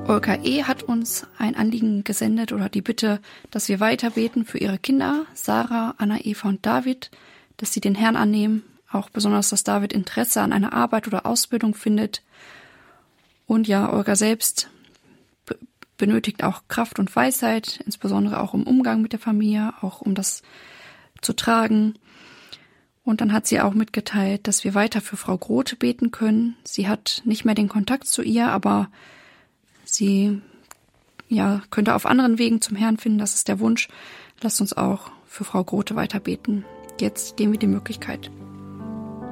Olga E. hat uns ein Anliegen gesendet oder die Bitte, dass wir weiter beten für ihre Kinder, Sarah, Anna, Eva und David, dass sie den Herrn annehmen, auch besonders, dass David Interesse an einer Arbeit oder Ausbildung findet. Und ja, Olga selbst benötigt auch Kraft und Weisheit, insbesondere auch im Umgang mit der Familie, auch um das zu tragen. Und dann hat sie auch mitgeteilt, dass wir weiter für Frau Grote beten können. Sie hat nicht mehr den Kontakt zu ihr, aber sie könnte auf anderen Wegen zum Herrn finden. Das ist der Wunsch. Lasst uns auch für Frau Grote weiter beten. Jetzt geben wir die Möglichkeit.